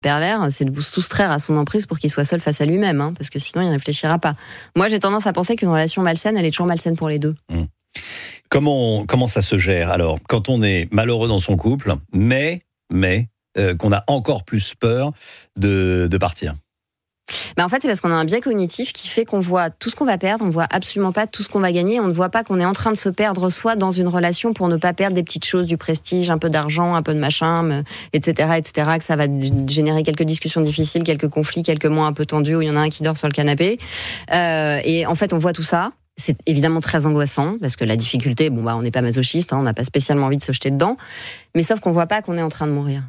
pervers, c'est de vous soustraire à son emprise pour qu'il soit seul face à lui-même, hein, parce que sinon il ne réfléchira pas. Moi, j'ai tendance à penser qu'une relation malsaine, elle est toujours malsaine pour les deux. Comment ça se gère alors quand on est malheureux dans son couple, mais qu'on a encore plus peur de partir? En fait, c'est parce qu'on a un biais cognitif qui fait qu'on voit tout ce qu'on va perdre, on ne voit absolument pas tout ce qu'on va gagner, on ne voit pas qu'on est en train de se perdre soi dans une relation pour ne pas perdre des petites choses, du prestige, un peu d'argent, un peu de machin, etc., que ça va générer quelques discussions difficiles, quelques conflits, quelques mois un peu tendus où il y en a un qui dort sur le canapé. Et en fait, on voit tout ça. C'est évidemment très angoissant parce que la difficulté, on n'est pas masochiste, on n'a pas spécialement envie de se jeter dedans, mais sauf qu'on voit pas qu'on est en train de mourir.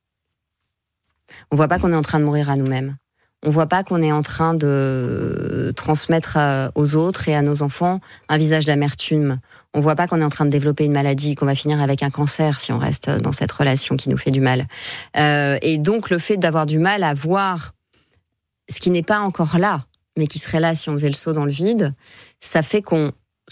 On voit pas qu'on est en train de mourir à nous-mêmes. On voit pas qu'on est en train de transmettre aux autres et à nos enfants un visage d'amertume. On voit pas qu'on est en train de développer une maladie, qu'on va finir avec un cancer si on reste dans cette relation qui nous fait du mal. Et donc le fait d'avoir du mal à voir ce qui n'est pas encore là, mais qui serait là si on faisait le saut dans le vide, ça fait qu'on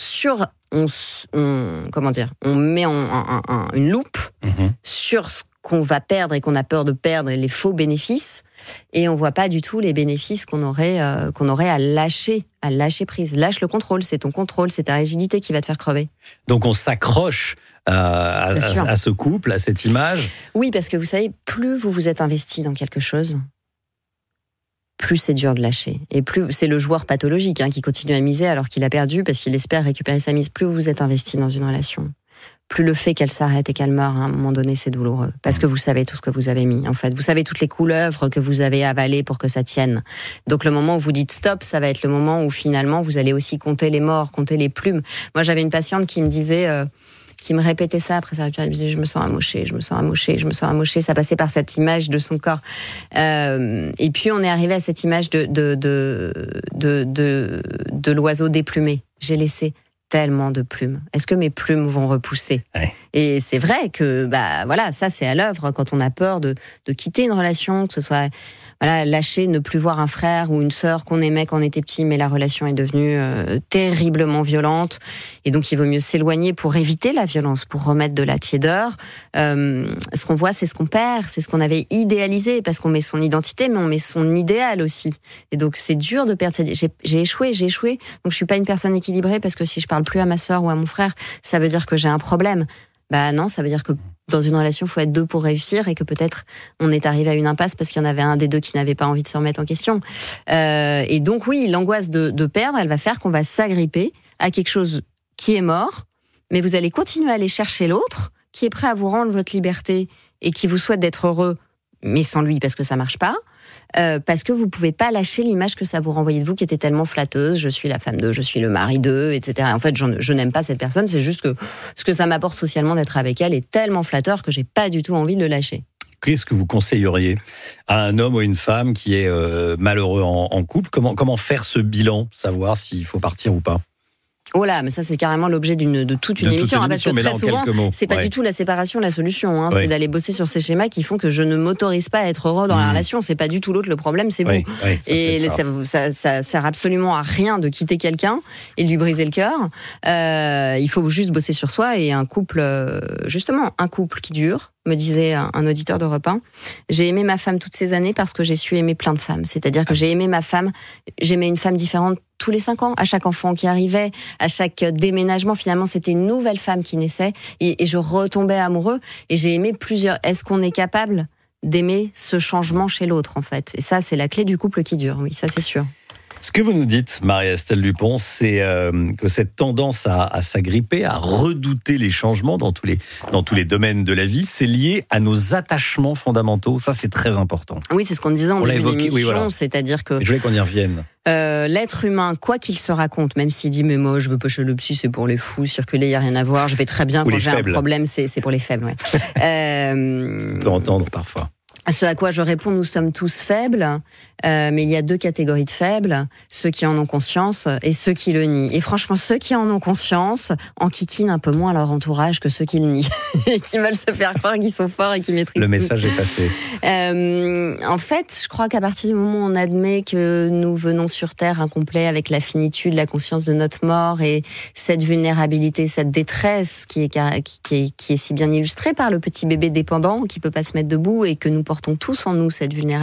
met une loupe sur ce qu'on va perdre et qu'on a peur de perdre, les faux bénéfices, et on voit pas du tout les bénéfices qu'on aurait à lâcher prise. Lâche le contrôle, c'est ton contrôle, c'est ta rigidité qui va te faire crever. Donc on s'accroche à ce couple, à cette image. Oui, parce que vous savez, plus vous vous êtes investi dans quelque chose, plus c'est dur de lâcher. Et plus c'est le joueur pathologique qui continue à miser alors qu'il a perdu parce qu'il espère récupérer sa mise. Plus vous vous êtes investi dans une relation, plus le fait qu'elle s'arrête et qu'elle meure, à un moment donné, c'est douloureux. Parce que vous savez tout ce que vous avez mis, en fait. Vous savez toutes les couleuvres que vous avez avalées pour que ça tienne. Donc le moment où vous dites stop, ça va être le moment où finalement, vous allez aussi compter les morts, compter les plumes. Moi, j'avais une patiente qui me disait... qui me répétait ça après sa rupture. Elle me disait, je me sens amochée. Ça passait par cette image de son corps. Et puis, on est arrivé à cette image de l'oiseau déplumé. J'ai laissé tellement de plumes. Est-ce que mes plumes vont repousser ? Et c'est vrai que, ça, c'est à l'œuvre quand on a peur de quitter une relation, que ce soit... lâcher, ne plus voir un frère ou une sœur qu'on aimait quand on était petit, mais la relation est devenue terriblement violente. Et donc, il vaut mieux s'éloigner pour éviter la violence, pour remettre de la tiédeur. Ce qu'on voit, c'est ce qu'on perd, c'est ce qu'on avait idéalisé, parce qu'on met son identité, mais on met son idéal aussi. Et donc, c'est dur de perdre. J'ai échoué. Donc, je suis pas une personne équilibrée, parce que si je parle plus à ma sœur ou à mon frère, ça veut dire que j'ai un problème. Non, ça veut dire que dans une relation, il faut être deux pour réussir et que peut-être on est arrivé à une impasse parce qu'il y en avait un des deux qui n'avait pas envie de se remettre en question. Et donc oui, l'angoisse de perdre, elle va faire qu'on va s'agripper à quelque chose qui est mort, mais vous allez continuer à aller chercher l'autre qui est prêt à vous rendre votre liberté et qui vous souhaite d'être heureux, mais sans lui parce que ça marche pas. Parce que vous pouvez pas lâcher l'image que ça vous renvoyait de vous qui était tellement flatteuse, je suis la femme d'eux, je suis le mari d'eux, etc. En fait, je n'aime pas cette personne, c'est juste que ce que ça m'apporte socialement d'être avec elle est tellement flatteur que j'ai pas du tout envie de le lâcher. Qu'est-ce que vous conseilleriez à un homme ou une femme qui est malheureux en couple ? Comment faire ce bilan, savoir s'il faut partir ou pas ? Oh là, mais ça c'est carrément l'objet de toute une émission. Parce que très souvent, c'est pas du tout la séparation la solution. C'est d'aller bosser sur ces schémas qui font que je ne m'autorise pas à être heureux dans la relation. C'est pas du tout l'autre, le problème c'est vous. Et ça sert absolument à rien de quitter quelqu'un et de lui briser le cœur. Il faut juste bosser sur soi et un couple qui dure. Me disait un auditeur d'Europe 1, j'ai aimé ma femme toutes ces années parce que j'ai su aimer plein de femmes. C'est-à-dire que j'ai aimé ma femme, j'aimais une femme différente tous les 5 ans, à chaque enfant qui arrivait, à chaque déménagement, finalement, c'était une nouvelle femme qui naissait et je retombais amoureux et j'ai aimé plusieurs. Est-ce qu'on est capable d'aimer ce changement chez l'autre, en fait ? Et ça, c'est la clé du couple qui dure, oui, ça c'est sûr. Ce que vous nous dites, Marie-Estelle Dupont, c'est que cette tendance à s'agripper, à redouter les changements dans tous les domaines de la vie, c'est lié à nos attachements fondamentaux. Ça, c'est très important. Oui, c'est ce qu'on disait en début d'émission, c'est-à-dire que... Je voulais qu'on y revienne. L'être humain, quoi qu'il se raconte, même s'il dit « mais moi, je veux pas chez le psy, c'est pour les fous, circuler, il n'y a rien à voir, je vais très bien quand j'ai un problème, c'est pour les faibles. » On peut entendre parfois. Ce à quoi je réponds, nous sommes tous faibles, mais il y a 2 catégories de faibles, ceux qui en ont conscience et ceux qui le nient. Et franchement, ceux qui en ont conscience enquiquinent un peu moins leur entourage que ceux qui le nient, et qui veulent se faire croire qu'ils sont forts et qu'ils maîtrisent tout. Le message est passé. En fait, je crois qu'à partir du moment où on admet que nous venons sur Terre incomplets avec la finitude, la conscience de notre mort et cette vulnérabilité, cette détresse qui est si bien illustrée par le petit bébé dépendant qui peut pas se mettre debout et que nous portons tous en nous cette vulnérabilité.